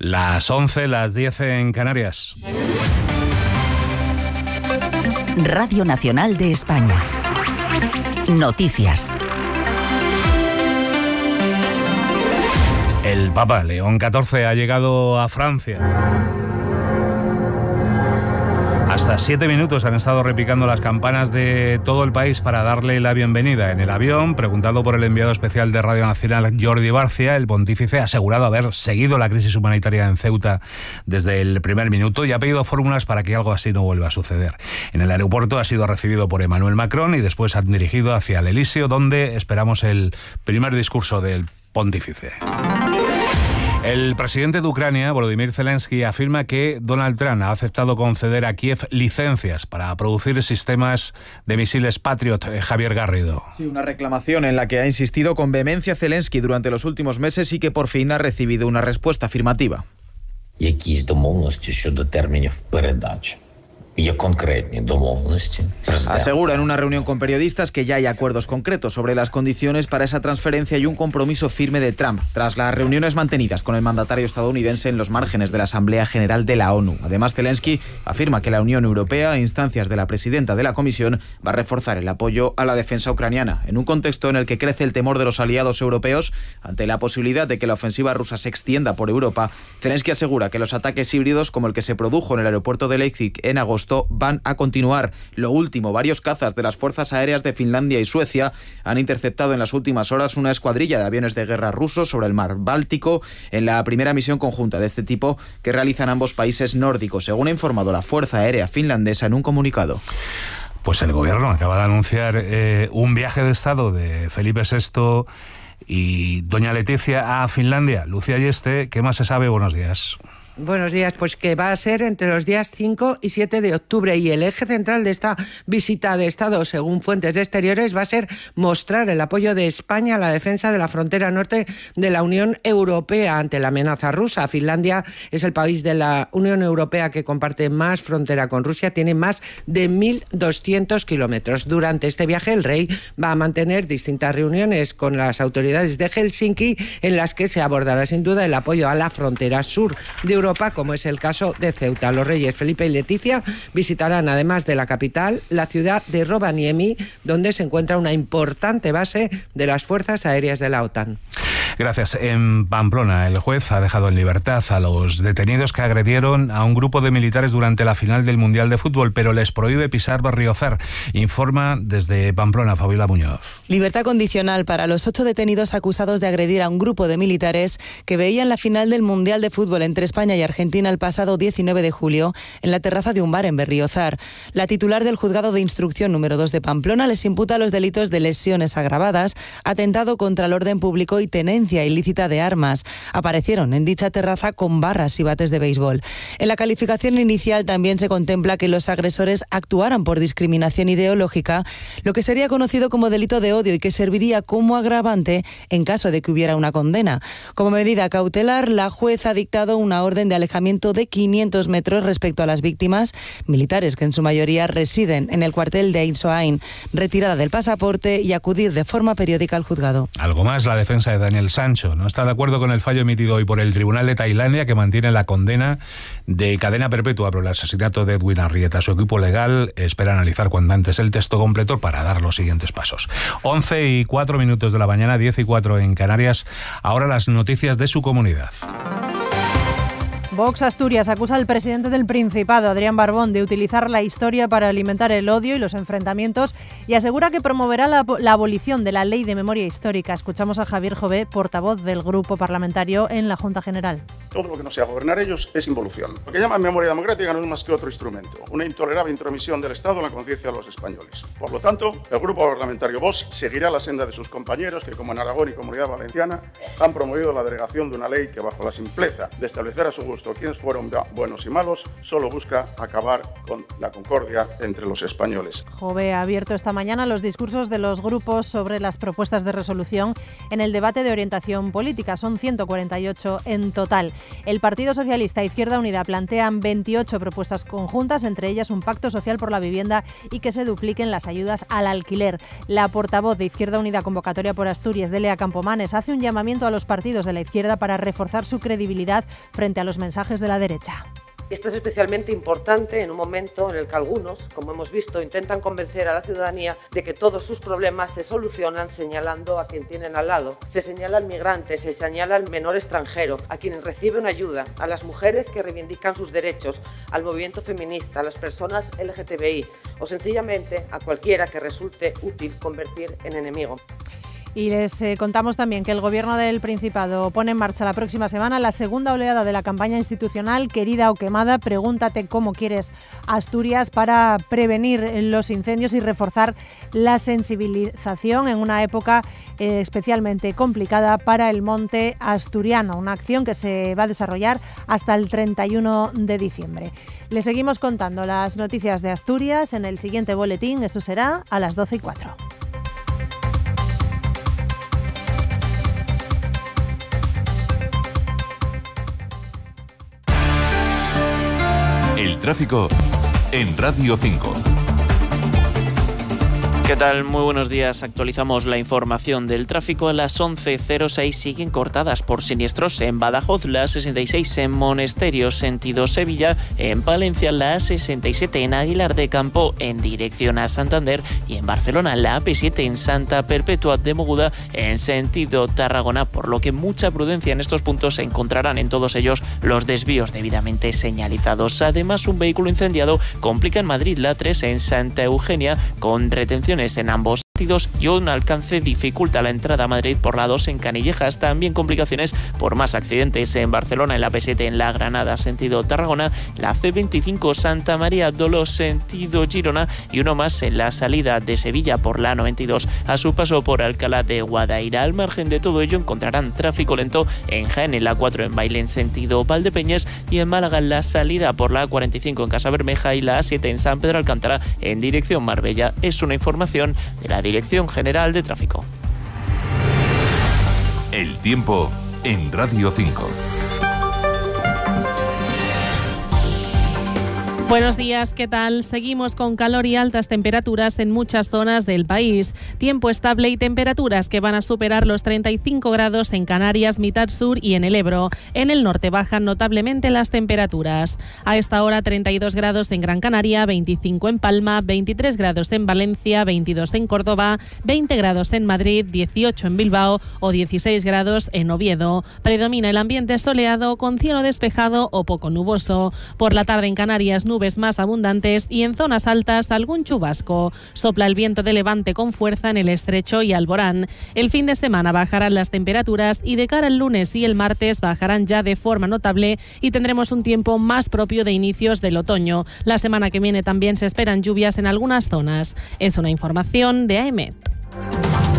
Las 11, las 10 en Canarias. Radio Nacional de España. Noticias. El Papa León XIV ha llegado a Francia. Hasta 7 minutos han estado repicando las campanas de todo el país para darle la bienvenida. En el avión, preguntado por el enviado especial de Radio Nacional, Jordi Barcia, el pontífice ha asegurado haber seguido la crisis humanitaria en Ceuta desde el primer minuto y ha pedido fórmulas para que algo así no vuelva a suceder. En el aeropuerto ha sido recibido por Emmanuel Macron y después han dirigido hacia el Elíseo, donde esperamos el primer discurso del pontífice. El presidente de Ucrania, Volodymyr Zelensky, afirma que Donald Trump ha aceptado conceder a Kiev licencias para producir sistemas de misiles Patriot. Javier Garrido. Sí, una reclamación en la que ha insistido con vehemencia Zelensky durante los últimos meses y que por fin ha recibido una respuesta afirmativa. Якісь домовленості щодо термінів передачі. Є конкретні домовленості. Asegura en una reunión con periodistas que ya hay acuerdos concretos sobre las condiciones para esa transferencia y un compromiso firme de Trump, tras las reuniones mantenidas con el mandatario estadounidense en los márgenes de la Asamblea General de la ONU. Además, Zelensky afirma que la Unión Europea, a instancias de la presidenta de la Comisión, va a reforzar el apoyo a la defensa ucraniana, en un contexto en el que crece el temor de los aliados europeos ante la posibilidad de que la ofensiva rusa se extienda por Europa. Zelensky asegura que los ataques híbridos, como el que se produjo en el aeropuerto de Leipzig en agosto, van a continuar. Lo último, varios cazas de las fuerzas aéreas de Finlandia y Suecia han interceptado en las últimas horas una escuadrilla de aviones de guerra rusos sobre el mar Báltico en la primera misión conjunta de este tipo que realizan ambos países nórdicos, según ha informado la Fuerza Aérea Finlandesa en un comunicado. Pues el gobierno acaba de anunciar un viaje de Estado de Felipe VI y doña Leticia a Finlandia. Lucía Yeste, ¿qué más se sabe? Buenos días. Buenos días, pues que va a ser entre los días 5 y 7 de octubre y el eje central de esta visita de Estado, según fuentes de exteriores, va a ser mostrar el apoyo de España a la defensa de la frontera norte de la Unión Europea ante la amenaza rusa. Finlandia es el país de la Unión Europea que comparte más frontera con Rusia, tiene más de 1.200 kilómetros. Durante este viaje el rey va a mantener distintas reuniones con las autoridades de Helsinki en las que se abordará sin duda el apoyo a la frontera sur de Europa, como es el caso de Ceuta. Los reyes Felipe y Leticia visitarán, además de la capital, la ciudad de Rovaniemi, donde se encuentra una importante base de las fuerzas aéreas de la OTAN. Gracias. En Pamplona, el juez ha dejado en libertad a los detenidos que agredieron a un grupo de militares durante la final del Mundial de Fútbol, pero les prohíbe pisar Berriozar. Informa desde Pamplona Fabiola Muñoz. Libertad condicional para los 8 detenidos acusados de agredir a un grupo de militares que veían la final del Mundial de Fútbol entre España y Argentina el pasado 19 de julio en la terraza de un bar en Berriozar. La titular del Juzgado de Instrucción número 2 de Pamplona les imputa los delitos de lesiones agravadas, atentado contra el orden público y tenencia ilícita de armas. Aparecieron en dicha terraza con barras y bates de béisbol. En la calificación inicial también se contempla que los agresores actuaran por discriminación ideológica, lo que sería conocido como delito de odio y que serviría como agravante en caso de que hubiera una condena. Como medida cautelar, la juez ha dictado una orden de alejamiento de 500 metros respecto a las víctimas, militares que en su mayoría residen en el cuartel de Ain Soain, retirada del pasaporte y acudir de forma periódica al juzgado. Algo más, la defensa de Daniel Sancho no está de acuerdo con el fallo emitido hoy por el Tribunal de Tailandia, que mantiene la condena de cadena perpetua por el asesinato de Edwin Arrieta. Su equipo legal espera analizar cuanto antes el texto completo para dar los siguientes pasos. 11:04 de la mañana, 10:04 en Canarias. Ahora las noticias de su comunidad. Vox Asturias acusa al presidente del Principado, Adrián Barbón, de utilizar la historia para alimentar el odio y los enfrentamientos y asegura que promoverá la abolición de la Ley de Memoria Histórica. Escuchamos a Javier Jové, portavoz del Grupo Parlamentario en la Junta General. Todo lo que no sea gobernar ellos es involución. Lo que llaman memoria democrática no es más que otro instrumento, una intolerable intromisión del Estado en la conciencia de los españoles. Por lo tanto, el Grupo Parlamentario Vox seguirá la senda de sus compañeros que, como en Aragón y Comunidad Valenciana, han promovido la derogación de una ley que, bajo la simpleza de establecer a su gusto quiénes fueron buenos y malos, solo busca acabar con la concordia entre los españoles. Jové ha abierto esta mañana los discursos de los grupos sobre las propuestas de resolución en el debate de orientación política. Son 148 en total. El Partido Socialista e Izquierda Unida plantean 28 propuestas conjuntas, entre ellas un pacto social por la vivienda y que se dupliquen las ayudas al alquiler. La portavoz de Izquierda Unida Convocatoria por Asturias, Delia Campomanes, hace un llamamiento a los partidos de la izquierda para reforzar su credibilidad frente a los mensajes de la derecha. Esto es especialmente importante en un momento en el que algunos, como hemos visto, intentan convencer a la ciudadanía de que todos sus problemas se solucionan señalando a quien tienen al lado. Se señala al migrante, se señala al menor extranjero, a quienes reciben ayuda, a las mujeres que reivindican sus derechos, al movimiento feminista, a las personas LGTBI o sencillamente a cualquiera que resulte útil convertir en enemigo. Y les contamos también que el Gobierno del Principado pone en marcha la próxima semana la segunda oleada de la campaña institucional Querida o Quemada. Pregúntate cómo quieres Asturias, para prevenir los incendios y reforzar la sensibilización en una época especialmente complicada para el monte asturiano. Una acción que se va a desarrollar hasta el 31 de diciembre. Les seguimos contando las noticias de Asturias en el siguiente boletín. Eso será a las 12:04. El tráfico en Radio 5. ¿Qué tal? Muy buenos días. Actualizamos la información del tráfico. A las 11:06 siguen cortadas por siniestros en Badajoz, la A66 en Monesterio, sentido Sevilla, en Palencia la A67 en Aguilar de Campo en dirección a Santander y en Barcelona la AP7 en Santa Perpetua de Mogoda en sentido Tarragona, por lo que mucha prudencia en estos puntos. Se encontrarán en todos ellos los desvíos debidamente señalizados. Además, un vehículo incendiado complica en Madrid la A3 en Santa Eugenia con retenciones en ambos sentidos y un alcance dificulta la entrada a Madrid por la 2 en Canillejas. También complicaciones por más accidentes en Barcelona, en la P7 en La Granada sentido Tarragona, la C25 Santa María Dolor sentido Girona y uno más en la salida de Sevilla por la 92 a su paso por Alcalá de Guadaira. Al margen de todo ello encontrarán tráfico lento en Jaén, en la 4 en Bailén sentido Valdepeñas y en Málaga en la salida por la 45 en Casabermeja y la A7 en San Pedro Alcántara en dirección Marbella. Es una información de la Dirección General de Tráfico. El tiempo en Radio 5. Buenos días, ¿qué tal? Seguimos con calor y altas temperaturas en muchas zonas del país. Tiempo estable y temperaturas que van a superar los 35 grados en Canarias, mitad sur y en el Ebro. En el norte bajan notablemente las temperaturas. A esta hora 32 grados en Gran Canaria, 25 en Palma, 23 grados en Valencia, 22 en Córdoba, 20 grados en Madrid, 18 en Bilbao o 16 grados en Oviedo. Predomina el ambiente soleado con cielo despejado o poco nuboso. Por la tarde en Canarias, nubes más abundantes y en zonas altas algún chubasco. Sopla el viento de levante con fuerza en el Estrecho y Alborán. El fin de semana bajarán las temperaturas y de cara al lunes y el martes bajarán ya de forma notable y tendremos un tiempo más propio de inicios del otoño. La semana que viene también se esperan lluvias en algunas zonas. Es una información de AEMET.